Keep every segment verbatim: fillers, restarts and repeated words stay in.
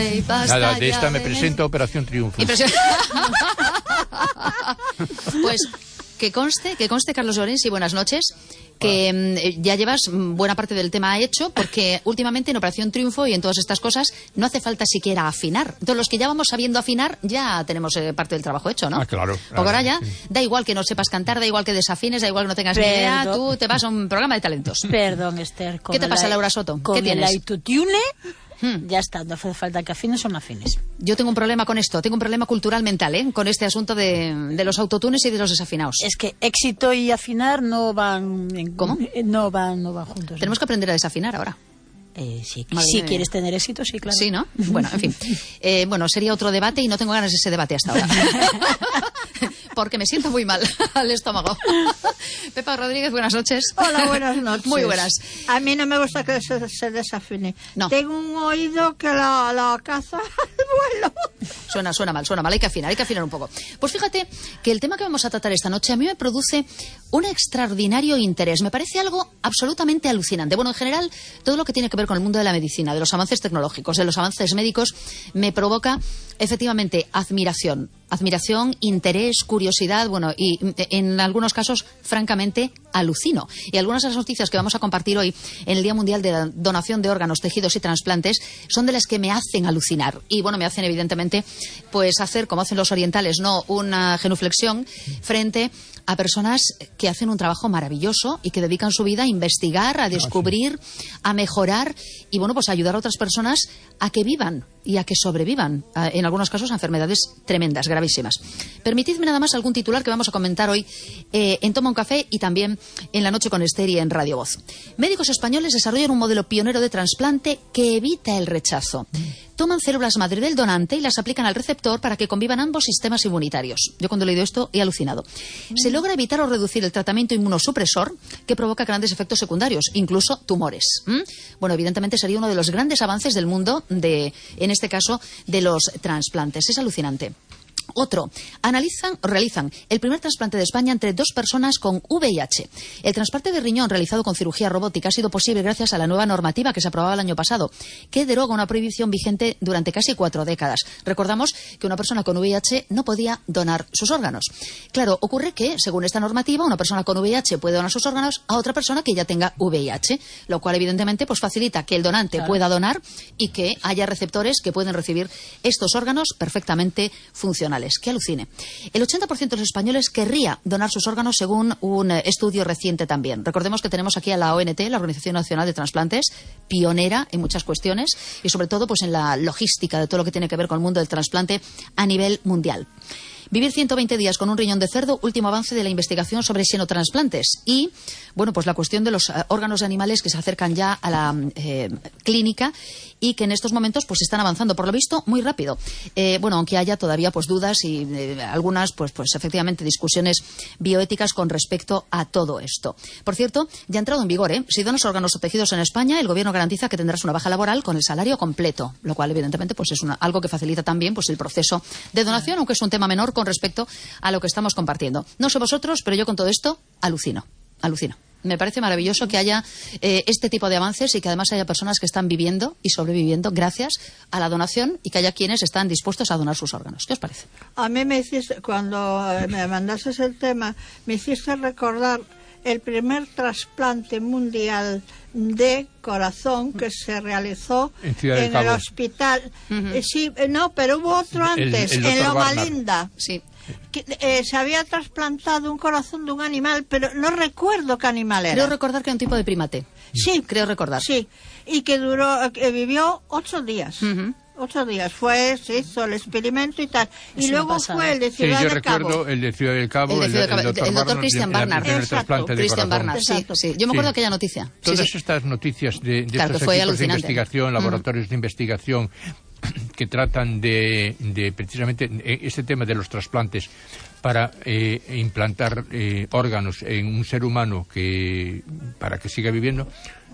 Nada, de esta me presento a Operación Triunfo. Pues que conste, que conste, Carlos Lorenzi, buenas noches, que eh, ya llevas buena parte del tema hecho, porque últimamente en Operación Triunfo y en todas estas cosas no hace falta siquiera afinar. Entonces, los que ya vamos sabiendo afinar, ya tenemos eh, parte del trabajo hecho, ¿no? Ah, claro. Porque claro, ahora ya sí. Da igual que no sepas cantar, da igual que desafines, da igual que no tengas ni idea, tú te vas a un programa de talentos. Perdón, Esther. ¿Qué te pasa, Laura Soto? Con ¿Qué tienes? el autotune, Hmm. ya está, no hace falta que afines o no afines. Yo tengo un problema con esto, tengo un problema cultural mental, ¿eh? Con este asunto de, de los autotunes y de los desafinados. Es que éxito y afinar no van... En, ¿Cómo? No van, no van juntos. Tenemos que aprender a desafinar ahora. Eh, sí, Madre si mía. quieres tener éxito, sí, claro. Sí, ¿no? Bueno, en fin. Eh, bueno, sería otro debate y no tengo ganas de ese debate hasta ahora. Porque me siento muy mal al estómago. Pepa Rodríguez, buenas noches. Hola, buenas noches. Muy buenas. A mí no me gusta que se, se desafine. No. Tengo un oído que la, la caza al vuelo. Suena, suena mal, suena mal. Hay que afinar, hay que afinar un poco. Pues fíjate que el tema que vamos a tratar esta noche a mí me produce un extraordinario interés. Me parece algo absolutamente alucinante. Bueno, en general, todo lo que tiene que ver con el mundo de la medicina, de los avances tecnológicos, de los avances médicos, me provoca efectivamente admiración. Admiración, interés, curiosidad, bueno, y en algunos casos, francamente, alucino. Y algunas de las noticias que vamos a compartir hoy en el Día Mundial de la Donación de Órganos, Tejidos y Trasplantes son de las que me hacen alucinar. Y bueno, me hacen evidentemente, pues hacer, como hacen los orientales, ¿no?, una genuflexión frente a personas que hacen un trabajo maravilloso y que dedican su vida a investigar, a descubrir, a mejorar y, bueno, pues a ayudar a otras personas a que vivan y a que sobrevivan, en algunos casos, a enfermedades tremendas, gravísimas. Permitidme nada más algún titular que vamos a comentar hoy eh, en Toma un Café y también en La Noche con Esther y en Radio Voz. Médicos españoles desarrollan un modelo pionero de trasplante que evita el rechazo. Toman células madre del donante y las aplican al receptor para que convivan ambos sistemas inmunitarios. Yo cuando he leído esto he alucinado. Se logra evitar o reducir el tratamiento inmunosupresor que provoca grandes efectos secundarios, incluso tumores. ¿Mm? Bueno, evidentemente sería uno de los grandes avances del mundo, de, en este caso, de los trasplantes. Es alucinante. Otro, analizan, realizan el primer trasplante de España entre dos personas con V I H. El trasplante de riñón realizado con cirugía robótica ha sido posible gracias a la nueva normativa que se aprobaba el año pasado, que deroga una prohibición vigente durante casi cuatro décadas. Recordamos que una persona con V I H no podía donar sus órganos. Claro, ocurre que, según esta normativa, una persona con V I H puede donar sus órganos a otra persona que ya tenga V I H, lo cual evidentemente pues facilita que el donante claro. pueda donar y que haya receptores que pueden recibir estos órganos perfectamente funcionales. Que alucine. El ochenta por ciento de los españoles querría donar sus órganos según un estudio reciente también. Recordemos que tenemos aquí a la O N T, la Organización Nacional de Transplantes, pionera en muchas cuestiones y sobre todo pues en la logística de todo lo que tiene que ver con el mundo del trasplante a nivel mundial. Vivir ciento veinte días con un riñón de cerdo, último avance de la investigación sobre xenotransplantes. Y, bueno, pues la cuestión de los uh, órganos de animales que se acercan ya a la eh, clínica y que en estos momentos pues están avanzando, por lo visto, muy rápido. Eh, bueno, aunque haya todavía pues dudas y eh, algunas, pues, pues efectivamente, discusiones bioéticas con respecto a todo esto. Por cierto, ya ha entrado en vigor, ¿eh? Si donas órganos o tejidos en España, el gobierno garantiza que tendrás una baja laboral con el salario completo, lo cual, evidentemente, pues es una, algo que facilita también pues el proceso de donación, aunque es un tema menor con respecto a lo que estamos compartiendo. No sé vosotros, pero yo con todo esto alucino, alucino. Me parece maravilloso que haya eh, este tipo de avances y que además haya personas que están viviendo y sobreviviendo gracias a la donación y que haya quienes están dispuestos a donar sus órganos. ¿Qué os parece? A mí me hiciste, cuando me mandaste el tema, me hiciste recordar el primer trasplante mundial de corazón que se realizó en, en el hospital. Uh-huh. eh, sí, no, pero hubo otro antes, el, el en Loma Linda. Sí. Que, eh, se había trasplantado un corazón de un animal, pero no recuerdo qué animal era. Creo recordar que era un tipo de primate. Sí. Creo recordar. Sí, y que duró, que vivió ocho días. Uh-huh. Ocho días fue, se hizo el experimento y tal. Y Eso luego fue el de Ciudad sí, yo del Cabo. recuerdo el de Ciudad del Cabo, el, de Ciudad del Cabo, el, el, el doctor Christian Barnard. Christian Barnard, sí, sí. Yo me acuerdo de aquella noticia. Todas sí, sí. estas noticias de, de claro, estos equipos de investigación, laboratorios mm. de investigación que tratan de, de precisamente este tema de los trasplantes para eh, implantar eh, órganos en un ser humano que para que siga viviendo,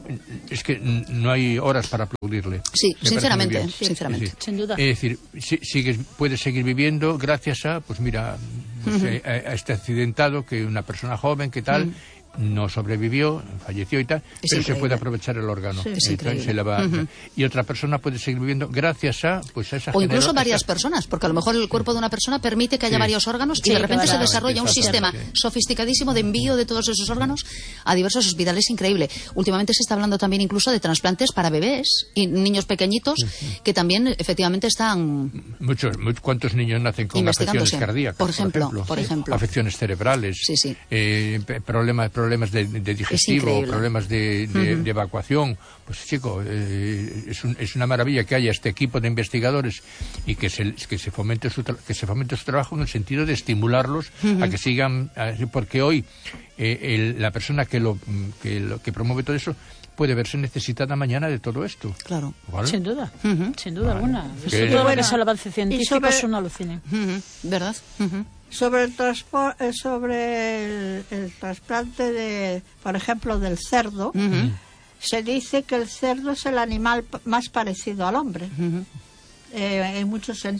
es que no hay horas para aplaudirle. Sí, Me sinceramente, sí, sinceramente. Es decir, sin duda. Es decir, si, sigues, puedes seguir viviendo gracias a, pues mira, uh-huh. a, a este accidentado, que una persona joven, que tal, uh-huh. no sobrevivió, falleció y tal, Es pero se increíble. puede aprovechar el órgano. Sí. Es Entonces, increíble. se le va- Ujú. Y otra persona puede seguir viviendo gracias a, pues, a esa O incluso genero- varias esa- personas, porque a lo mejor el cuerpo de una persona permite que haya Sí. varios órganos Sí, y de repente se claro. desarrolla un sistema Exactamente. sofisticadísimo de envío de todos esos órganos a diversos hospitales. Increíble. Últimamente se está hablando también incluso de trasplantes para bebés y niños pequeñitos que también efectivamente están... Muchos, mu- ¿Cuántos niños nacen con Investigándose. afecciones cardíacas? Por ejemplo, por Sí. ejemplo. Afecciones cerebrales, Sí, sí. eh, pe- problemas, problemas de, de digestivo, increíble. problemas de, de- de evacuación. Pues chico, eh, es, un- es una maravilla que haya este equipo de investigadores y que se, que se fomente su tra- que se fomente su trabajo en el sentido de estimularlos a que sigan, a- porque hoy eh, el- la persona que lo, que lo que promueve todo eso puede verse necesitada mañana de todo esto. Claro. ¿Vale? Sin duda, Ujú. sin duda alguna. Que- Eso todo lo Bueno, que es el avance y científico sobre- es una alucina. Ujú. ¿Verdad? Ujú. Sobre el transpor- eh, sobre el, el trasplante de, por ejemplo, del cerdo, Ujú. se dice que el cerdo es el animal p- más parecido al hombre. Ujú. Eh, en muchos sentidos.